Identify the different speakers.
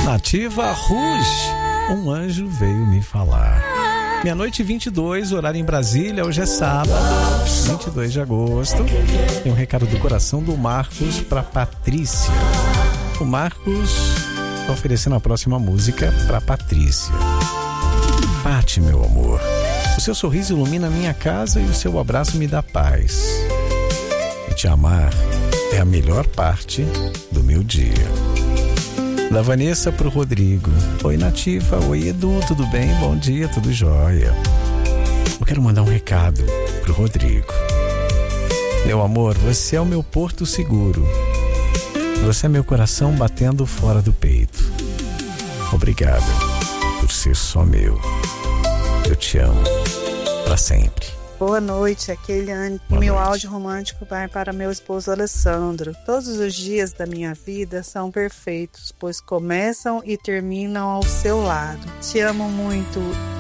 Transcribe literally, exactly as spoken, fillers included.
Speaker 1: Nativa Rouge, um anjo veio me falar. Meia-noite e vinte e dois, horário em Brasília, hoje é sábado, vinte e dois de agosto. Tem um recado do coração do Marcos para Patrícia. O Marcos está oferecendo a próxima música para Patrícia. Pati, meu amor, o seu sorriso ilumina a minha casa e o seu abraço me dá paz. E te amar é a melhor parte do meu dia. Da Vanessa pro Rodrigo. Oi, Nativa. Oi, Edu. Tudo bem? Bom dia, tudo jóia. Eu quero mandar um recado pro Rodrigo. Meu amor, você é o meu porto seguro. Você é meu coração batendo fora do peito. Obrigado por ser só meu. Eu te amo pra sempre.
Speaker 2: Boa noite, aqui é Eliane.
Speaker 1: Boa
Speaker 2: Meu
Speaker 1: noite.
Speaker 2: áudio romântico vai para meu esposo Alessandro. Todos os dias da minha vida são perfeitos, pois começam e terminam ao seu lado. Te amo muito,